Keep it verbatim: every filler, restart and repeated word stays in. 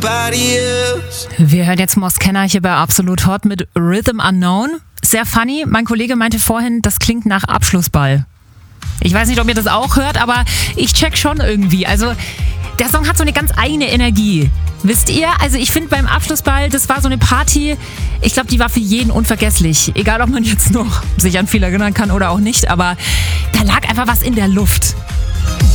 Wir hören jetzt Moss Kenner hier bei Absolut Hot mit Rhythm Unknown. Sehr funny. Mein Kollege meinte vorhin, das klingt nach Abschlussball. Ich weiß nicht, ob ihr das auch hört, aber ich check schon irgendwie. Also der Song hat so eine ganz eigene Energie. Wisst ihr? Also ich finde beim Abschlussball, das war so eine Party, ich glaube, die war für jeden unvergesslich. Egal, ob man jetzt noch sich an viel erinnern kann oder auch nicht, aber da lag einfach was in der Luft.